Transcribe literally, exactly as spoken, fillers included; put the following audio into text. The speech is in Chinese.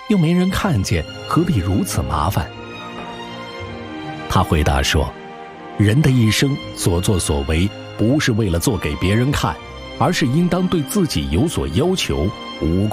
又没人看见，何必如此麻烦？他回答说，人的一生所作所为，不是为了做给别人看，而是应当对自己有所要求，无